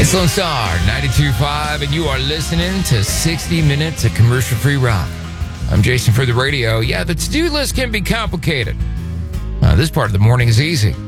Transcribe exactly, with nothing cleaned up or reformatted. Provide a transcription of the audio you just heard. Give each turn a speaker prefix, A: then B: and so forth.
A: It's Lone Star ninety-two point five, and you are listening to sixty minutes of commercial-free rock. I'm Jason for the radio. Yeah, the to-do list can be complicated. Uh, this part of the morning is easy.